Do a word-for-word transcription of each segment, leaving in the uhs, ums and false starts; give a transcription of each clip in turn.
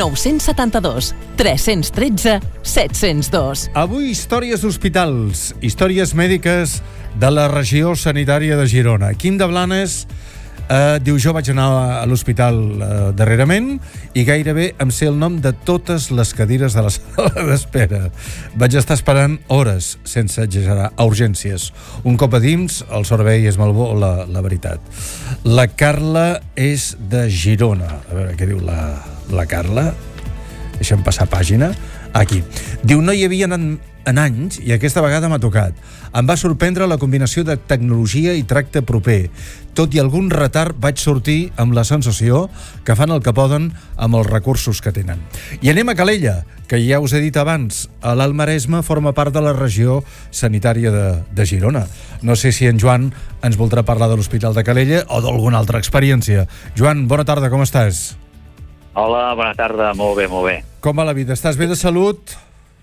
nou set dos, tres un tres, set zero dos. Avui històries d'hospitals, històries mèdiques de la regió sanitària de Girona. Quim de Blanes eh, diu: jo vaig anar a l'hospital eh, darrerament i gairebé em sé el nom de totes les cadires de la sala d'espera. Vaig estar esperant hores, sense exagerar, a urgències. Un cop a dins, el servei és molt bo, la, la veritat. La Carla és de Girona. A veure, què diu la, la Carla? Deixa'm passar pàgina. Aquí. Diu: no hi havia anat en anys i aquesta vegada m'ha tocat. Em va sorprendre la combinació de tecnologia i tracte proper. Tot i algun retard, vaig sortir amb la sensació que fan el que poden amb els recursos que tenen. I anem a Calella, que ja us he dit abans, a l'Alt Maresme forma part de la regió sanitària de, de Girona. No sé si en Joan ens voldrà parlar de l'Hospital de Calella o d'alguna altra experiència. Joan, bona tarda, com estàs? Hola, bona tarda, molt bé, molt bé. Com va la vida? Estàs bé de salut?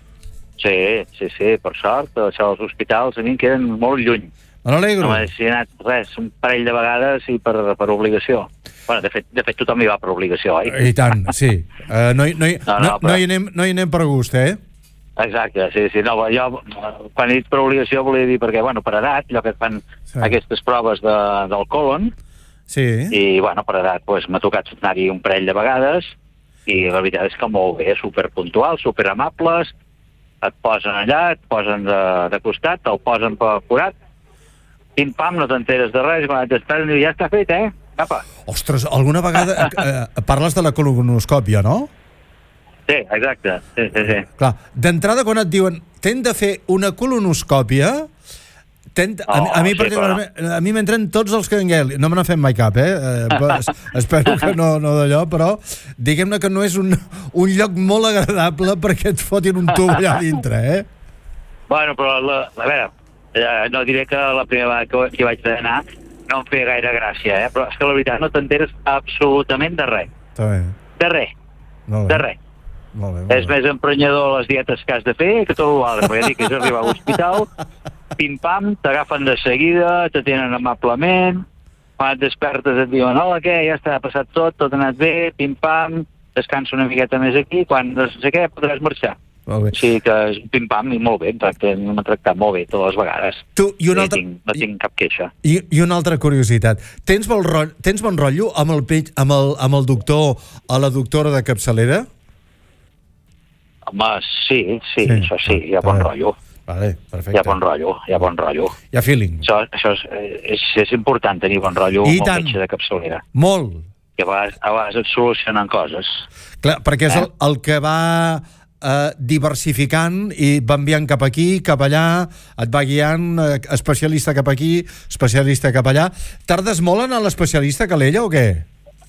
Sí, sí, sí, per sort. Això dels hospitals a mi em queden molt lluny. Me n'alegro. No m'he anat res, un parell de vegades i per, per obligació. Bueno, de fet, de fet tothom hi va per obligació, oi? I tant, sí. Uh, no, hi, no, hi, No, no, no, però- no, hi anem, no hi anem per gust, eh? Exacte, sí, sí. No, jo, quan he dit per obligació, volia dir perquè, bueno, per edat, allò que et fan Sí. aquestes proves de, del colon, Sí. i, bueno, per edat, doncs, m'ha tocat anar-hi un parell de vegades, i la veritat és que molt bé, superpuntuals, superamables, et posen allà, et posen de, de costat, te'l posen per forat, pim-pam, no t'enteres de res, quan t'esperes, ja està fet, eh? Apa. Ostres, alguna vegada eh, parles de la colonoscòpia, no? Sí, exacte, sí, sí, sí. Clar, d'entrada quan et diuen t'hem de fer una colonoscòpia, ten, a, mi- a mi Oh, sí, particularment, a mi m'entren tots els canguelis. No me n'ha fet mai cap, eh? eh es, espero que no, no d'allò, però diguem-ne que no és un, un lloc molt agradable perquè et fotin un tub allà dintre, eh? Bueno, però, la, a veure, eh, no diré que la primera vegada que, que vaig anar no em feia gaire gràcia, eh? Però és que la veritat no t'enteres absolutament de res. Està bé. De res, Molt de bé. res. Molt bé, molt És bé. més emprenyador les dietes que has de fer que tot l'altre. Perquè dic que és arribar a l'hospital, pim-pam, t'agafen de seguida, te tenen amablement, quan et despertes et diuen hola, què, ja està, ha passat tot, tot ha anat bé, pim-pam, descansa una miqueta més aquí, quan no sé què podràs marxar. Molt bé. O sigui que és un pim-pam i molt bé, em tracten- m'han tractat molt bé totes les vegades. Tu, i una no, altra... tinc, no tinc cap queixa. I, I una altra curiositat. Tens bon, rotllo, tens bon rotllo amb el, pell- amb, el, amb el doctor o la doctora de capçalera? Home, sí, sí, Sí. això sí, hi ha bon Vale. rotllo. Vale, Hi perfecte. ha bon rotllo, hi ha bon rotllo. Hi ha feeling. Això, això és, és, és important tenir bon rotllo I amb tant. el metge de capçalera, Molt. que a vegades, a vegades et solucionen coses. Clar, perquè és Eh? el, el que va eh, diversificant i va enviant cap aquí, cap allà, et va guiant, eh, especialista cap aquí, especialista cap allà. Tardes molt en l'especialista, Calella, o què?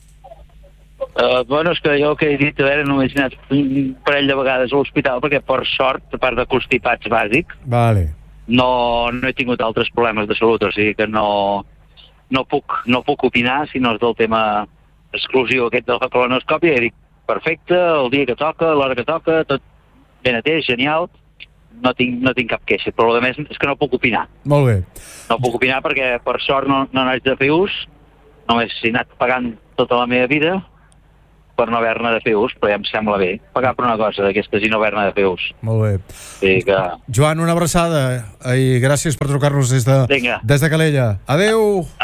Uh, bueno, és que jo el que he dit, a veure, només he anat un parell de vegades a l'hospital, perquè per sort, a part de constipats bàsics, Vale. no, no he tingut altres problemes de salut, o sigui que no, no, puc, no puc opinar si no és del tema exclusiu aquest de la colonoscòpia. I dic, perfecte, el dia que toca, l'hora que toca, tot ben atès, genial, no tinc, no tinc cap queixa, però a més és que no puc opinar. Molt bé. No puc opinar perquè per sort no, no n'haig de fer ús, només he anat pagant tota la meva vida per no haver-ne de fer ús, però ja em sembla bé pagar per una cosa d'aquestes i no haver-ne de fer ús. Molt bé. O sigui que... Joan, una abraçada i gràcies per trucar-nos des de, Vinga. des de Calella. Adeu!